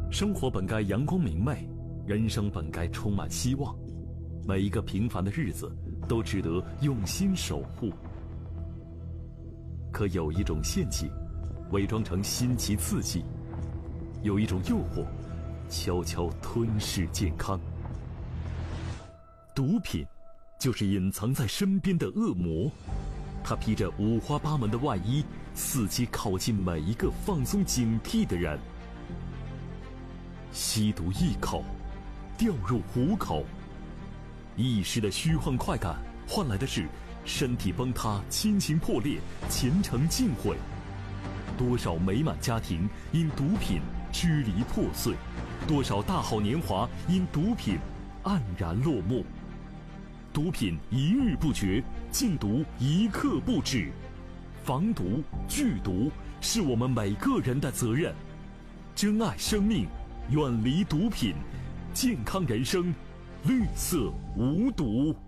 生活本该阳光明媚，人生本该充满希望，每一个平凡的日子都值得用心守护。可有一种陷阱，伪装成新奇刺激；有一种诱惑，悄悄吞噬健康。毒品就是隐藏在身边的恶魔，它披着五花八门的外衣，伺机靠近每一个放松警惕的人。吸毒一口，掉入虎口，一时的虚幻快感换来的是身体崩塌、亲情破裂、前程尽毁。多少美满家庭因毒品支离破碎，多少大好年华因毒品黯然落幕。毒品一日不绝，禁毒一刻不止。防毒拒毒是我们每个人的责任。珍爱生命，远离毒品，健康人生，绿色无毒。